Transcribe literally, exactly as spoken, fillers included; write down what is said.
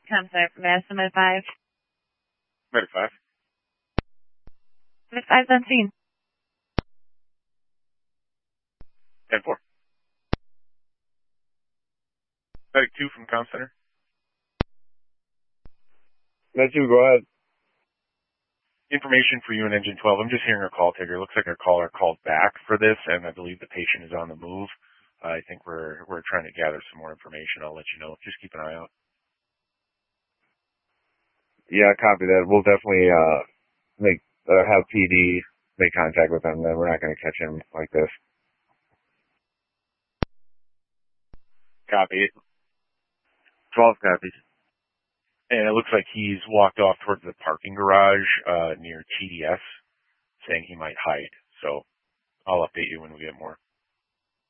Counselor from Madison, Med five. Medic five. Med five's on scene. ten four. Medic two from Comm Center. Medic two, go ahead. Information for you and Engine twelve. I'm just hearing a call taker. It looks like our caller called back for this, and I believe the patient is on the move. Uh, I think we're we're trying to gather some more information. I'll let you know. Just keep an eye out. Yeah, copy that. We'll definitely uh, make uh, have P D make contact with him. Then we're not going to catch him like this. Copy. twelve copies. And it looks like he's walked off towards the parking garage uh, near T D S, saying he might hide. So I'll update you when we get more.